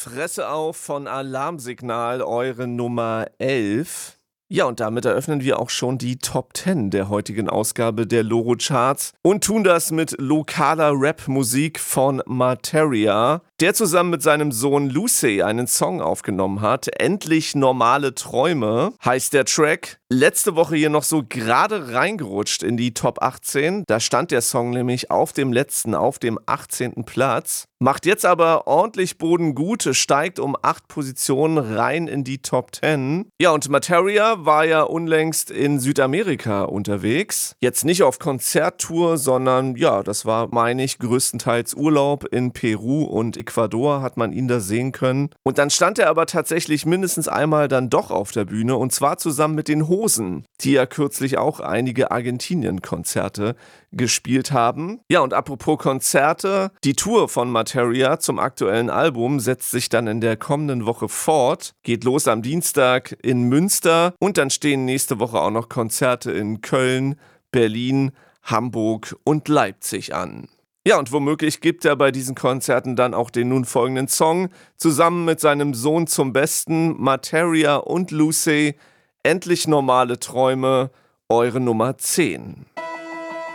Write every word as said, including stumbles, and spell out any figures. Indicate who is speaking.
Speaker 1: Fresse auf von Alarmsignal, eure Nummer elf. Ja, und damit eröffnen wir auch schon die Top zehn der heutigen Ausgabe der Loro Charts und tun das mit lokaler Rap-Musik von Materia, der zusammen mit seinem Sohn Lucy einen Song aufgenommen hat. Endlich normale Träume heißt der Track. Letzte Woche hier noch so gerade reingerutscht in die Top achtzehn. Da stand der Song nämlich auf dem letzten, auf dem achtzehnten Platz. Macht jetzt aber ordentlich Boden gut, steigt um acht Positionen rein in die Top zehn. Ja, und Materia war ja unlängst in Südamerika unterwegs. Jetzt nicht auf Konzerttour, sondern ja, das war, meine ich, größtenteils Urlaub in Peru und Ecuador hat man ihn da sehen können. Und dann stand er aber tatsächlich mindestens einmal dann doch auf der Bühne und zwar zusammen mit den Hosen, die ja kürzlich auch einige Argentinien-Konzerte gespielt haben. Ja, und apropos Konzerte, die Tour von Materia zum aktuellen Album setzt sich dann in der kommenden Woche fort. Geht los am Dienstag in Münster und dann stehen nächste Woche auch noch Konzerte in Köln, Berlin, Hamburg und Leipzig an. Ja, und womöglich gibt er bei diesen Konzerten dann auch den nun folgenden Song zusammen mit seinem Sohn zum Besten, Materia und Lucy, Endlich normale Träume, eure Nummer zehn.